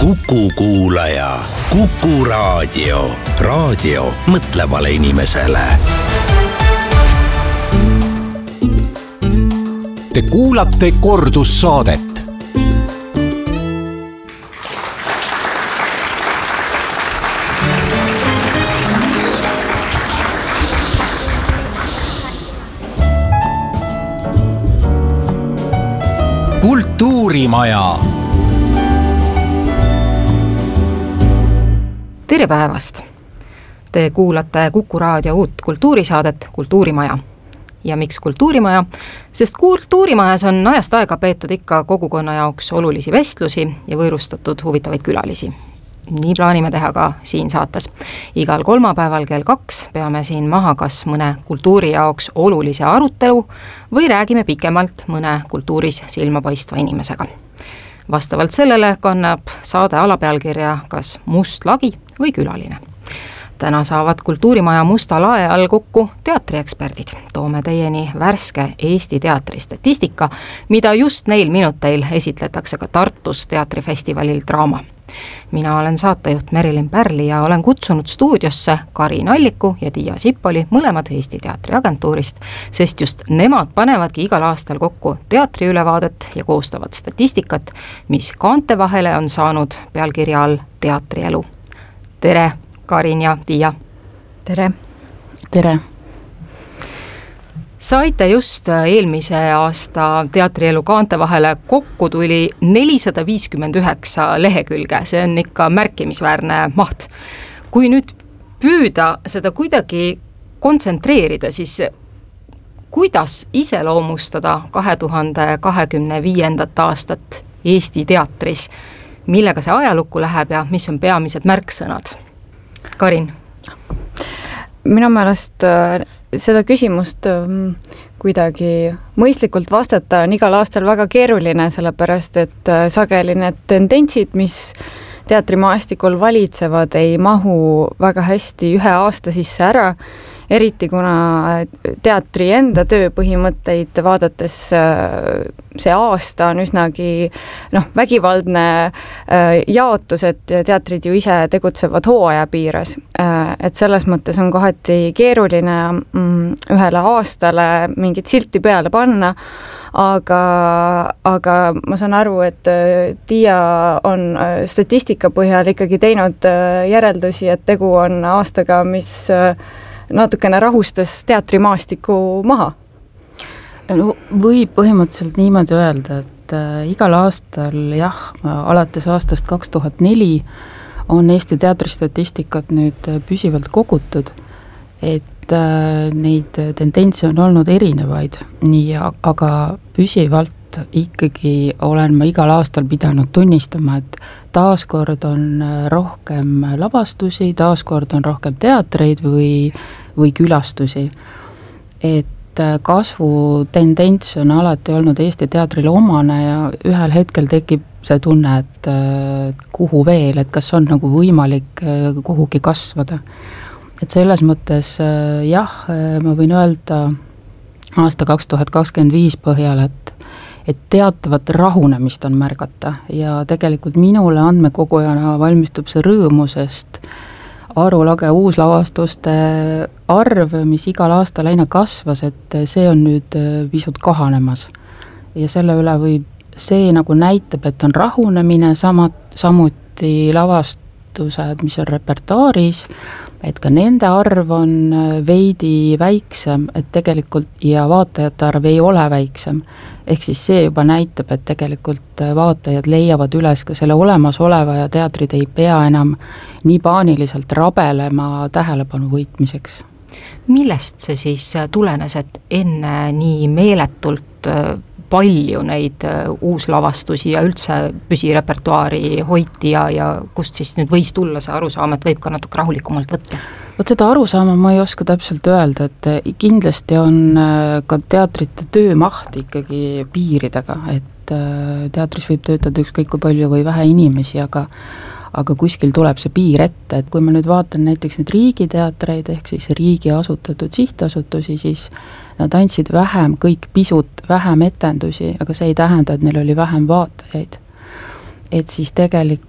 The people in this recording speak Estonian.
Kuku Kuulaja, Kuku Raadio. Raadio mõtlevale inimesele. Te kuulate kordussaadet. Kultuurimaja. Tere päevast! Te kuulate Kuku Raadio uut kultuurisaadet Kultuurimaja. Ja miks Kultuurimaja? Sest Kultuurimajas on ajast aega peetud ikka kogukonna jaoks olulisi vestlusi ja võõrustatud huvitavaid külalisi. Nii plaanime teha ka siin saates. Igal kolmapäeval kell 2 peame siin maha kas mõne kultuuri jaoks olulise arutelu või räägime pikemalt mõne kultuuris silmapaistva inimesega. Vastavalt sellele kannab saade alapealkirja kas Must lagi või külaline. Täna saavad Kultuurimaja musta lae all kokku teatrieksperdid. Toome teieni värske Eesti teatri statistika, mida just neil minuteil esitletakse ka Tartus teatrifestivalil Draama. Mina olen saatejuht Merilin Pärli ja olen kutsunud stuudiosse Karin Alliku ja Tiia Sippoli, mõlemad Eesti teatriagentuurist, sest just nemad panevadki igal aastal kokku teatriülevaadet ja koostavad statistikat, mis kaante vahele on saanud pealkirja all Teatrielu. Tere, Karin ja Tiia! Tere! Tere! Saite just eelmise aasta Teatrielu kaante vahele kokku tuli 459 lehekülge, see on ikka märkimisväärne maht. Kui nüüd püüda seda kuidagi kontsentreerida, siis kuidas iseloomustada 2025. aastat Eesti teatris, millega see ajalukku läheb ja mis on peamised märksõnad? Karin? Minu meelest seda küsimust kuidagi mõistlikult vastata on igal aastal väga keeruline, sellepärast et sageli need tendentsid, mis teatrimaastikul valitsevad, ei mahu väga hästi ühe aasta sisse ära, eriti kuna teatri enda tööpõhimõtteid vaadates see aasta on üsnagi vägivaldne jaotus, et teatrid ju ise tegutsevad hooaja piires. Et selles mõttes on kohati keeruline ühele aastale mingit silti peale panna, aga ma saan aru, et Tiia on statistika põhjal ikkagi teinud järeldusi, et tegu on aastaga, mis natukene rahustas teatrimaastiku maha. No, võib põhimõtteliselt niimoodi öelda, et igal aastal, alates aastast 2004 on Eesti teatristatistikat nüüd püsivalt kogutud, et neid tendentse on olnud erinevaid, aga püsivalt ikkagi olen ma igal aastal pidanud tunnistama, et taaskord on rohkem lavastusi, taaskord on rohkem teatreid või külastusi. Et kasvutendents on alati olnud Eesti teatrile omane ja ühel hetkel tekib see tunne, et kuhu veel, et kas on nagu võimalik kuhugi kasvada. Et selles mõttes ma võin öelda aasta 2025 põhjal, et teatavat rahunemist on märgata ja tegelikult minule andmekogujana valmistub see rõõmu, sest arulage uuslavastuste arv, mis igal aastal aina kasvas, et see on nüüd pisut kahanemas. Ja selle üle see nagu näitab, et on rahunemine, samuti lavastused, mis on repertuaaris, et ka nende arv on veidi väiksem, et tegelikult ja vaatajate arv ei ole väiksem. Ehk siis see juba näitab, et tegelikult vaatajad leiavad üles ka selle olemasoleva ja teatrid ei pea enam nii paaniliselt rabelema tähelepanu võitmiseks. Millest see siis tulenes, et enne nii meeletult palju neid uuslavastusi ja üldse püsirepertuaari hoiti ja kust siis nüüd võis tulla see arusaam, et võib ka natuke rahulikumalt võtta? Vot seda arusaama ma ei oska täpselt öelda, et kindlasti on ka teatrite töömaht ikkagi piiridega, et teatris võib töötada ükskõik kui palju või vähe inimesi, aga kuskil tuleb see piir ette, et kui ma nüüd vaatan näiteks neid riigiteatreid ehk siis riigi asutatud sihtasutusi, siis nad andsid kõik pisut vähem etendusi, aga see ei tähenda, et neil oli vähem vaatajaid. Et siis tegelikult